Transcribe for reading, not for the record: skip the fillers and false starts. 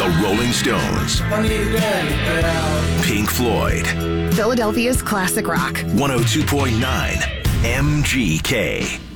The Rolling Stones. Pink Floyd. Philadelphia's classic rock. 102.9 MGK.